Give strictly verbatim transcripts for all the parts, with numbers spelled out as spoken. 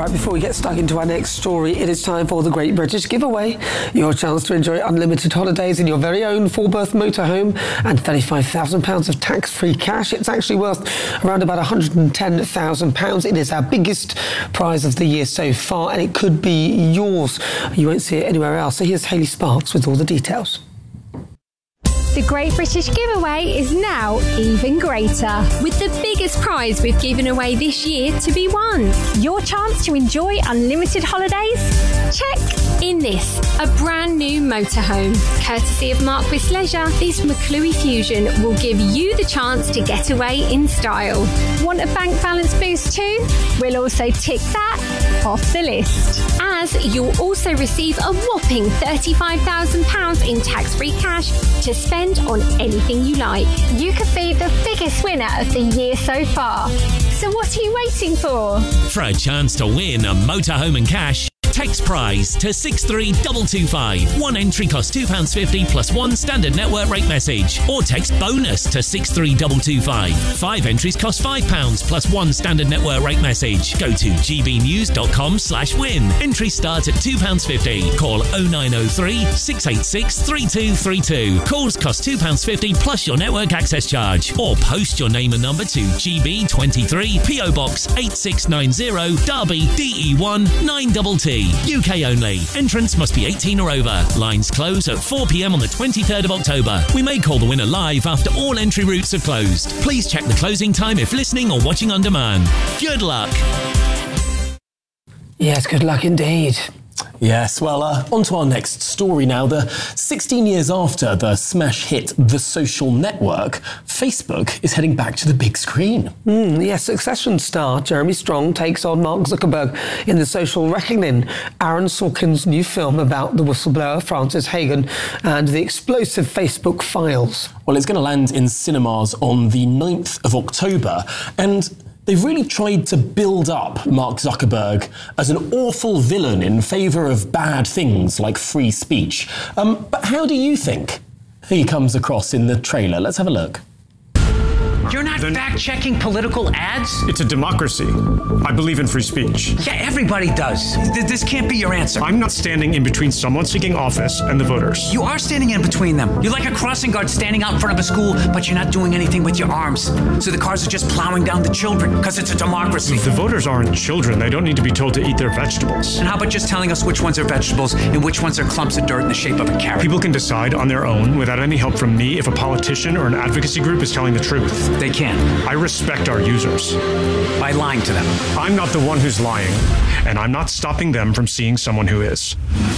Right, before we get stuck into our next story, it is time for the Great British Giveaway. Your chance to enjoy unlimited holidays in your very own four-berth motorhome and thirty-five thousand pounds of tax-free cash. It's actually worth around about one hundred ten thousand pounds. It is our biggest prize of the year so far, and it could be yours. You won't see it anywhere else. So here's Hayley Sparks with all the details. The Great British Giveaway is now even greater, with the biggest prize we've given away this year to be won. Your chance to enjoy unlimited holidays? Check in this, a brand new motorhome. Courtesy of Marquis Leisure, this McClue Fusion will give you the chance to get away in style. Want a bank balance boost too? We'll also tick that off the list. As you'll also receive a whopping thirty-five thousand pounds in tax-free cash to spend on anything you like. You could be the biggest winner of the year so far. So what are you waiting for? For a chance to win a motorhome and cash, text prize to six three two two five. One entry costs two pounds fifty plus one standard network rate message. Or text bonus to six three two two five. Five entries cost five pounds plus one standard network rate message. Go to gbnews.com slash win. Entries start at two pounds fifty. Call oh nine oh three, six eight six, three two three two. Calls cost two pounds fifty plus your network access charge. Or post your name and number to G B twenty-three, P O Box eight six nine zero, Derby, D E one nine T T. U K only. Entrance must be eighteen or over. Lines close at four p m on the twenty-third of October. We may call the winner live after all entry routes are closed. Please check the closing time if listening or watching on demand. Good luck. Yes, good luck indeed. Yes, well, uh, on to our next story now. The sixteen years after the smash hit The Social Network, Facebook is heading back to the big screen. Mm, yes, Succession star Jeremy Strong takes on Mark Zuckerberg in The Social Reckoning, Aaron Sorkin's new film about the whistleblower Frances Haugen and the explosive Facebook files. Well, it's going to land in cinemas on the ninth of October, and they've really tried to build up Mark Zuckerberg as an awful villain in favour of bad things like free speech. Um, but how do you think he comes across in the trailer? Let's have a look. You're not then fact-checking political ads? It's a democracy. I believe in free speech. Yeah, everybody does. Th- this can't be your answer. I'm not standing in between someone seeking office and the voters. You are standing in between them. You're like a crossing guard standing out in front of a school, but you're not doing anything with your arms. So the cars are just plowing down the children, because it's a democracy. The voters aren't children. They don't need to be told to eat their vegetables. And how about just telling us which ones are vegetables and which ones are clumps of dirt in the shape of a carrot? People can decide on their own without any help from me if a politician or an advocacy group is telling the truth. They can. I respect our users. By lying to them. I'm not the one who's lying, and I'm not stopping them from seeing someone who is.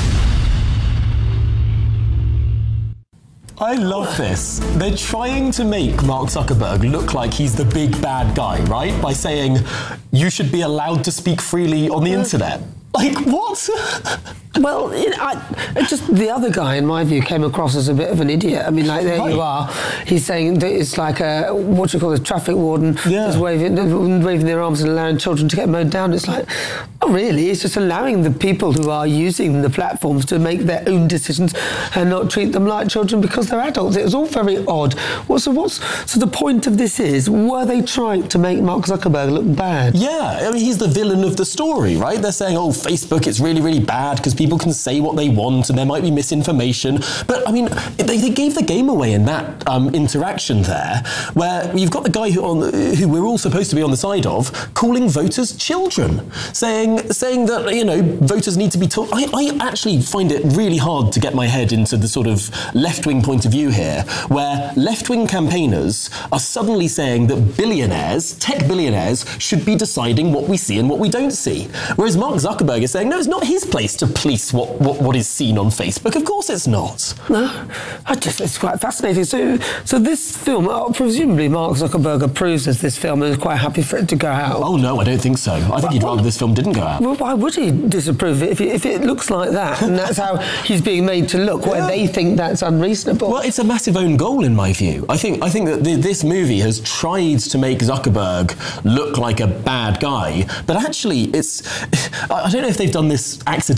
I love this. They're trying to make Mark Zuckerberg look like he's the big bad guy, right? By saying, you should be allowed to speak freely on the internet. Like, what? Well, you know, I, just the other guy, in my view, came across as a bit of an idiot. I mean, like, there right. you are. He's saying that it's like a, what do you call it, a traffic warden yeah. is waving, waving their arms and allowing children to get mowed down. It's like, oh, really? It's just allowing the people who are using the platforms to make their own decisions and not treat them like children because they're adults. It was all very odd. Well, so, what's, so the point of this is, were they trying to make Mark Zuckerberg look bad? Yeah, I mean, he's the villain of the story, right? They're saying, oh, Facebook, it's really, really bad because people can say what they want and there might be misinformation. But, I mean, they, they gave the game away in that um, interaction there, where you've got the guy who, on the, who we're all supposed to be on the side of, calling voters children, saying saying that, you know, voters need to be taught. I, I actually find it really hard to get my head into the sort of left-wing point of view here, where left-wing campaigners are suddenly saying that billionaires, tech billionaires, should be deciding what we see and what we don't see. Whereas Mark Zuckerberg is saying, no, it's not his place to police what, what, what is seen on Facebook. Of course it's not. No, I just, it's quite fascinating. So, so this film, uh, presumably Mark Zuckerberg approves of this film and is quite happy for it to go out. Oh, no, I don't think so. I think he'd rather this film didn't go out. Well, why would he disapprove it if, it if it looks like that and that's how he's being made to look, where yeah. they think that's unreasonable? Well, it's a massive own goal in my view. I think I think that the, this movie has tried to make Zuckerberg look like a bad guy, but actually it's, I don't know if they've done this accidentally,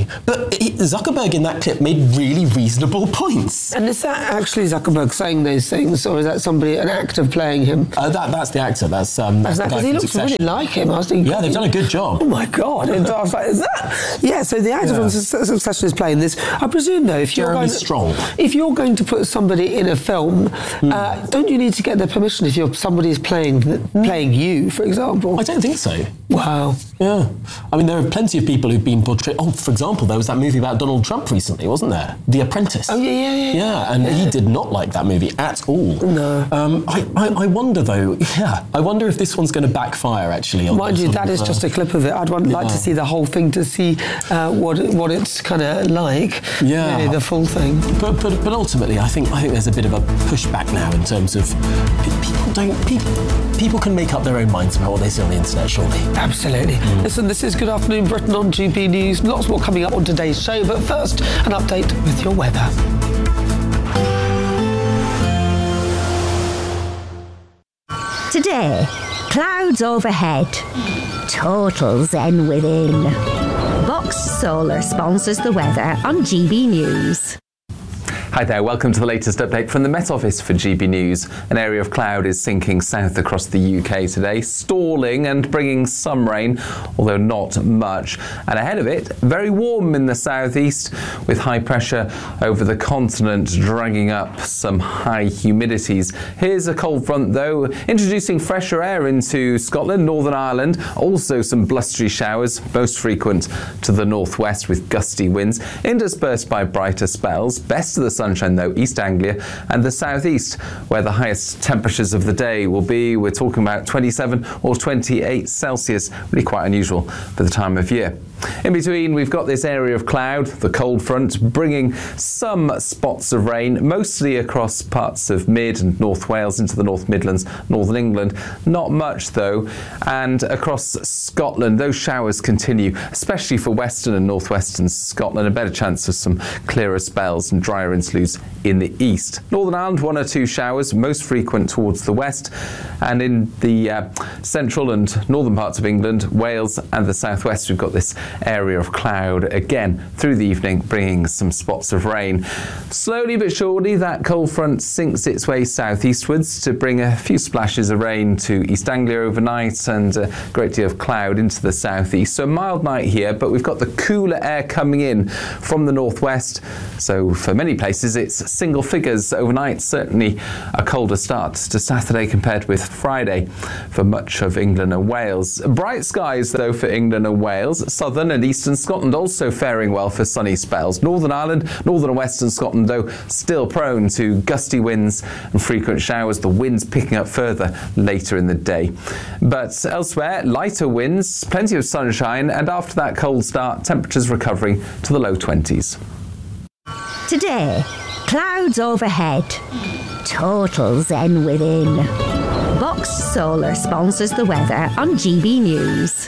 Absolutely. But he, Zuckerberg in that clip made really reasonable points. And is that actually Zuckerberg saying those things, or is that somebody, an actor playing him? Uh, that, that's the actor. That's um. That's because he looks Succession. really like him. I was thinking, yeah, they've done a good job. Oh my God! I was like, is that? Yeah. So the actor yeah. from Succession is playing this. I presume though, if you're Jeremy going, Strong. if you're going to put somebody in a film, mm. uh, don't you need to get their permission if you're somebody's playing mm. playing you, for example? I don't think so. Wow. Yeah. I mean, there are plenty of people who've been portrayed. Oh, for example, there was that movie about Donald Trump recently, wasn't there? The Apprentice. Oh yeah, yeah, yeah. Yeah, and yeah. he did not like that movie at all. No. Um, I, I, I wonder though. Yeah. I wonder if this one's going to backfire actually. On Mind you, that is uh, just a clip of it. I'd want, yeah. like to see the whole thing to see uh, what what it's kind of like. Yeah. Really, the full thing. But but but ultimately, I think I think there's a bit of a pushback now in terms of people don't people people can make up their own minds about what they see on the internet, surely. Absolutely. Mm. Listen, this is Good Afternoon Britain on G B News. Lots more coming up on today's show, but first, an update with your weather. Today, clouds overhead, total zen within. Vox Solar sponsors the weather on G B News. Hi there, welcome to the latest update from the Met Office for G B News. An area of cloud is sinking south across the U K today, stalling and bringing some rain, although not much. And ahead of it, very warm in the southeast, with high pressure over the continent dragging up some high humidities. Here's a cold front though, introducing fresher air into Scotland, Northern Ireland, also some blustery showers, most frequent to the northwest with gusty winds, interspersed by brighter spells. Best of the sunshine though, East Anglia and the southeast, where the highest temperatures of the day will be. We're talking about twenty-seven or twenty-eight Celsius, really quite unusual for the time of year. In between, we've got this area of cloud, the cold front, bringing some spots of rain, mostly across parts of mid and North Wales into the North Midlands, Northern England. Not much though, and across Scotland, those showers continue, especially for western and northwestern Scotland. A better chance of some clearer spells and drier interludes in the east. Northern Ireland, one or two showers, most frequent towards the west, and in the uh, central and northern parts of England, Wales and the southwest, we've got this area of cloud again through the evening, bringing some spots of rain. Slowly but surely, that cold front sinks its way southeastwards to bring a few splashes of rain to East Anglia overnight and a great deal of cloud into the southeast. So a mild night here, but we've got the cooler air coming in from the northwest. So for many places, it's single figures overnight. Certainly a colder start to Saturday compared with Friday for much of England and Wales. Bright skies though for England and Wales. Southern and eastern Scotland also faring well for sunny spells. Northern Ireland, northern and western Scotland though still prone to gusty winds and frequent showers, the winds picking up further later in the day. But elsewhere, lighter winds, plenty of sunshine, and after that cold start, temperatures recovering to the low twenties. Today, clouds overhead, total zen within. Vox Solar sponsors the weather on G B News.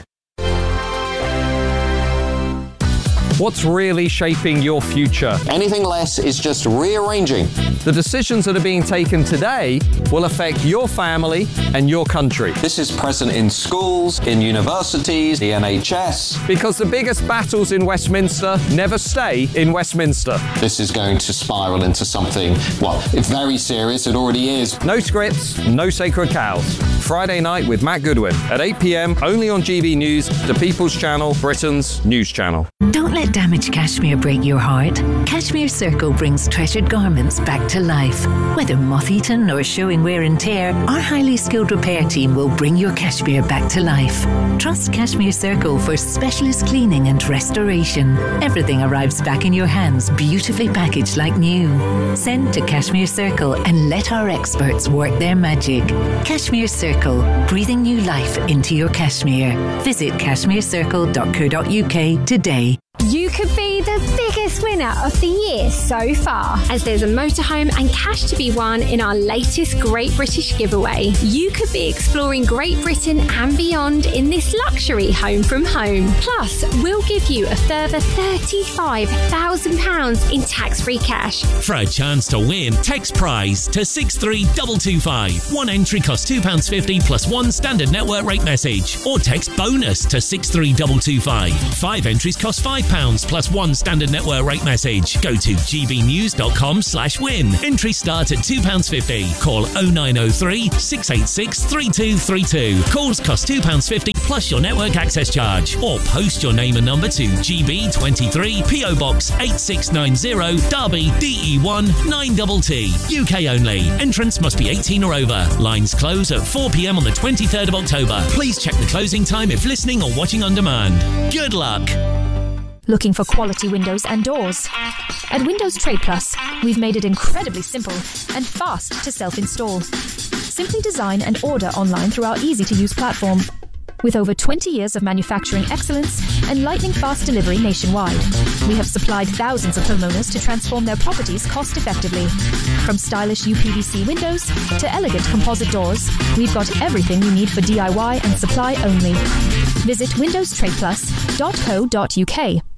What's really shaping your future? Anything less is just rearranging. The decisions that are being taken today will affect your family and your country. This is present in schools, in universities, the N H S. Because the biggest battles in Westminster never stay in Westminster. This is going to spiral into something, well, very serious. It already is. No scripts, no sacred cows. Friday night with Matt Goodwin at eight p.m. only on G B News, the People's Channel, Britain's news channel. Don't let damaged cashmere break your heart. Cashmere Circle brings treasured garments back to life. Whether moth-eaten or showing wear and tear, our highly skilled repair team will bring your cashmere back to life. Trust Cashmere Circle for specialist cleaning and restoration. Everything arrives back in your hands, beautifully packaged like new. Send to Cashmere Circle and let our experts work their magic. Cashmere Circle, breathing new life into your cashmere. Visit cashmere circle dot co dot u k today. You could be the biggest winner of the year so far, as there's a motorhome and cash to be won in our latest Great British giveaway. You could be exploring Great Britain and beyond in this luxury home from home. Plus, we'll give you a further thirty-five thousand pounds in tax-free cash. For a chance to win, text prize to six three two two five. One entry costs two pounds fifty plus one standard network rate message. Or text bonus to six three two two five. Five entries cost five pounds pounds plus one standard network rate message. Go to gbnews.com slash win. Entry start at two pounds fifty. Call oh nine oh three, six eight six, three two three two. Calls cost two pounds fifty plus your network access charge. Or post your name and number to G B twenty-three, P O Box eight six nine zero, Derby, D E one nine T T. U K only. Entrance must be eighteen or over. Lines close at four p.m. on the twenty-third of October. Please check the closing time if listening or watching on demand. Good luck. Looking for quality windows and doors? At Windows Trade Plus, we've made it incredibly simple and fast to self-install. Simply design and order online through our easy-to-use platform. With over twenty years of manufacturing excellence and lightning-fast delivery nationwide, we have supplied thousands of homeowners to transform their properties cost-effectively. From stylish U P V C windows to elegant composite doors, we've got everything you need for D I Y and supply only. Visit windows trade plus dot co dot U K